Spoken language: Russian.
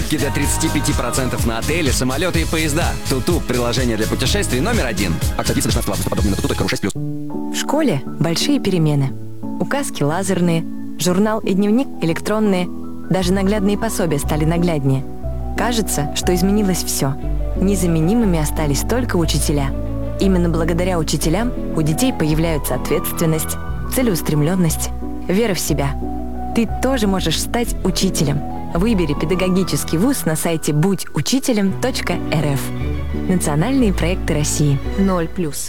Скидки до 35% на отели, самолеты и поезда. Туту – приложение для путешествий номер 1. Акция длится до 16 августа. Подробнее на tutu.ru 6+. В школе большие перемены. Указки лазерные, журнал и дневник электронные. Даже наглядные пособия стали нагляднее. Кажется, что изменилось все. Незаменимыми остались только учителя. Именно благодаря учителям у детей появляются ответственность, целеустремленность, вера в себя. Ты тоже можешь стать учителем. Выбери педагогический вуз на сайте будьучителем.рф. Национальные проекты России. 0+.